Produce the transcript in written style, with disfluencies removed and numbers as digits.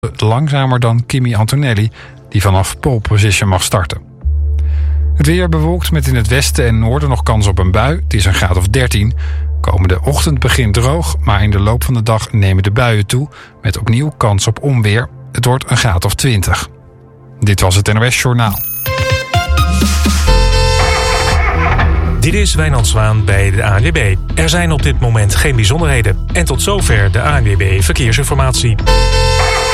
langzamer dan Kimi Antonelli, die vanaf pole position mag starten. Het weer bewolkt met in het westen en noorden nog kans op een bui. Het is een graad of 13. Komende ochtend begint droog, maar in de loop van de dag nemen de buien toe, met opnieuw kans op onweer. Het wordt een graad of 20. Dit was het NOS Journaal. Dit is Wijnand Zwaan bij de ANWB. Er zijn op dit moment geen bijzonderheden. En tot zover de ANWB Verkeersinformatie.